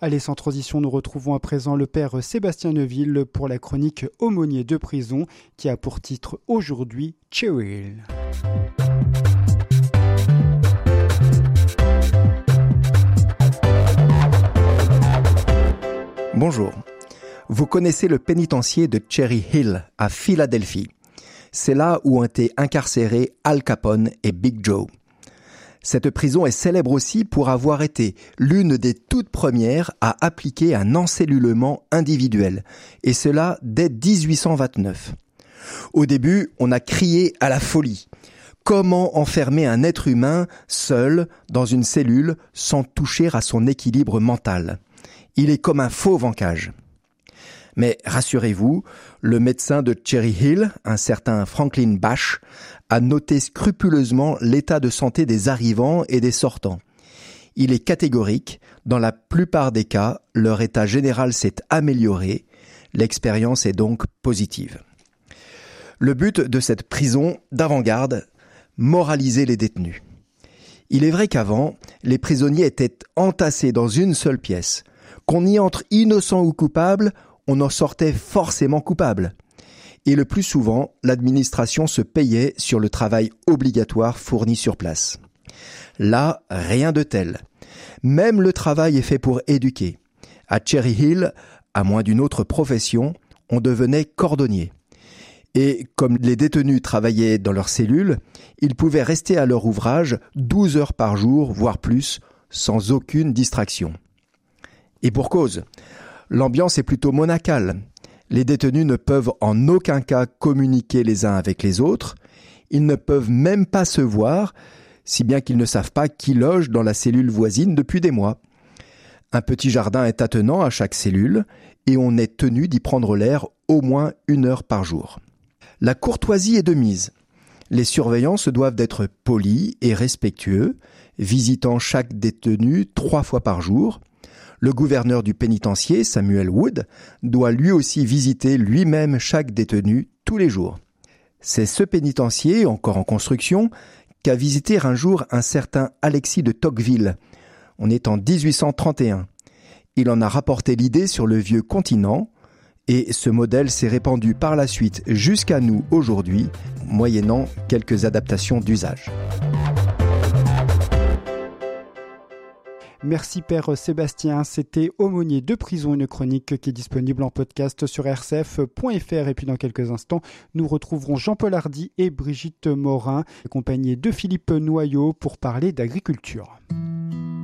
Allez, sans transition, nous retrouvons à présent le père Sébastien Neuville pour la chronique Aumônier de prison qui a pour titre aujourd'hui Cheryl. Bonjour. Vous connaissez le pénitencier de Cherry Hill à Philadelphie. C'est là où ont été incarcérés Al Capone et Big Joe. Cette prison est célèbre aussi pour avoir été l'une des toutes premières à appliquer un encellulement individuel, et cela dès 1829. Au début, on a crié à la folie. Comment enfermer un être humain seul dans une cellule sans toucher à son équilibre mental ? Il est comme un fauve en cage. Mais rassurez-vous, le médecin de Cherry Hill, un certain Franklin Bash, a noté scrupuleusement l'état de santé des arrivants et des sortants. Il est catégorique, dans la plupart des cas, leur état général s'est amélioré, l'expérience est donc positive. Le but de cette prison d'avant-garde, moraliser les détenus. Il est vrai qu'avant, les prisonniers étaient entassés dans une seule pièce. Qu'on y entre innocent ou coupable, on en sortait forcément coupable. Et le plus souvent, l'administration se payait sur le travail obligatoire fourni sur place. Là, rien de tel. Même le travail est fait pour éduquer. À Cherry Hill, à moins d'une autre profession, on devenait cordonnier. Et comme les détenus travaillaient dans leurs cellules, ils pouvaient rester à leur ouvrage 12 heures par jour, voire plus, sans aucune distraction. Et pour cause, l'ambiance est plutôt monacale. Les détenus ne peuvent en aucun cas communiquer les uns avec les autres. Ils ne peuvent même pas se voir, si bien qu'ils ne savent pas qui loge dans la cellule voisine depuis des mois. Un petit jardin est attenant à chaque cellule et on est tenu d'y prendre l'air au moins 1 heure par jour. La courtoisie est de mise. Les surveillants se doivent d'être polis et respectueux, visitant chaque détenu 3 fois par jour. Le gouverneur du pénitencier, Samuel Wood, doit lui aussi visiter lui-même chaque détenu tous les jours. C'est ce pénitencier, encore en construction, qu'a visité un jour un certain Alexis de Tocqueville. On est en 1831. Il en a rapporté l'idée sur le vieux continent et ce modèle s'est répandu par la suite jusqu'à nous aujourd'hui, moyennant quelques adaptations d'usage. Merci Père Sébastien, c'était Aumônier de prison, une chronique qui est disponible en podcast sur rcf.fr. Et puis dans quelques instants, nous retrouverons Jean-Paul Hardy et Brigitte Morin, accompagnés de Philippe Noyau pour parler d'agriculture.